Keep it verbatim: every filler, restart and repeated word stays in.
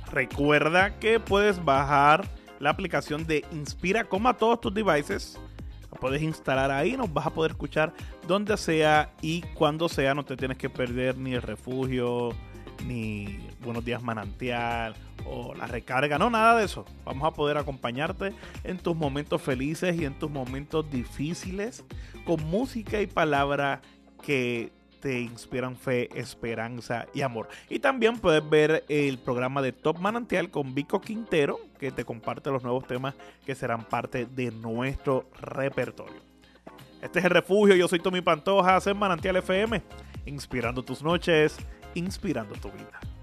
Recuerda que puedes bajar la aplicación de Inspiracom a todos tus devices. La puedes instalar ahí, nos vas a poder escuchar donde sea y cuando sea. No te tienes que perder ni el refugio, ni Buenos Días Manantial o la recarga, no, nada de eso. Vamos a poder acompañarte en tus momentos felices y en tus momentos difíciles con música y palabra que te inspiran fe, esperanza y amor. Y también puedes ver el programa de Top Manantial con Vico Quintero, que te comparte los nuevos temas que serán parte de nuestro repertorio. Este es El Refugio, yo soy Tommy Pantoja, en Manantial F M, inspirando tus noches, inspirando tu vida.